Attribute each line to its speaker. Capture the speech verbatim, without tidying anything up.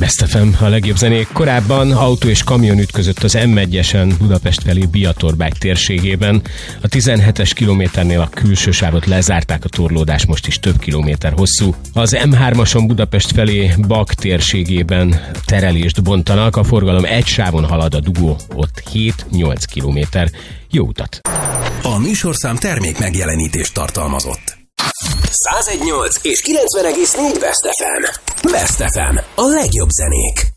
Speaker 1: Best ef em, a legjobb zenék. Korábban autó és kamion ütközött az em egyesen Budapest felé Biatorbágy térségében. A tizenhetes kilométernél a külső sávot lezárták, a torlódás most is több kilométer hosszú. Az em hármason Budapest felé Bak térségében terelést bontanak, a forgalom egy sávon halad, a dugó ott hét-nyolc kilométer. Jó utat!
Speaker 2: A műsorszám termék megjelenítést tartalmazott.
Speaker 3: száz egy egész nyolc és kilencven egész négy Best ef em. Best ef em. A legjobb zenék.